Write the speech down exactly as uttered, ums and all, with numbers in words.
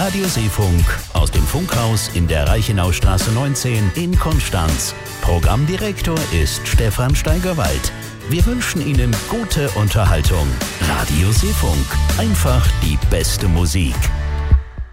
Radio Seefunk aus dem Funkhaus in der Reichenaustraße neunzehn in Konstanz. Programmdirektor ist Stefan Steigerwald. Wir wünschen Ihnen gute Unterhaltung. Radio Seefunk. Einfach die beste Musik.